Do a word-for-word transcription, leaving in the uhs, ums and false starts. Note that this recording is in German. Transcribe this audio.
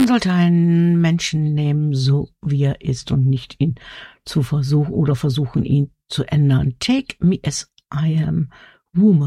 Man sollte einen Menschen nehmen, so wie er ist und nicht ihn zu versuchen oder versuchen, ihn zu ändern. Take me as I am, woman.